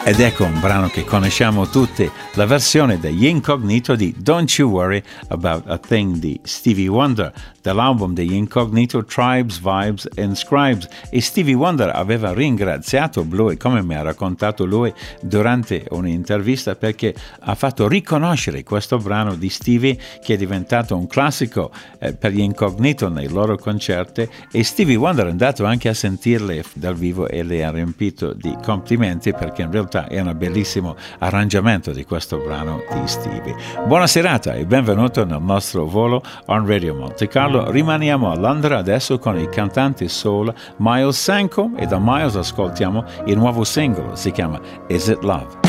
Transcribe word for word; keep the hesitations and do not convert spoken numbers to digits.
Ed ecco un brano che conosciamo tutti, la versione degli Incognito di Don't You Worry About a Thing di Stevie Wonder, dall'album degli Incognito Tribes, Vibes and Scribes. E Stevie Wonder aveva ringraziato lui, come mi ha raccontato lui durante un'intervista, perché ha fatto riconoscere questo brano di Stevie, che è diventato un classico eh, per gli Incognito nei loro concerti, e Stevie Wonder è andato anche a sentirle dal vivo e le ha riempito di complimenti, perché in realtà è un bellissimo arrangiamento di questo brano di Stevie. Buona serata e benvenuto nel nostro volo on Radio Monte Carlo. Rimaniamo a Londra adesso con il cantante soul Miles Sanko, e da Miles ascoltiamo il nuovo singolo, si chiama Is It Love?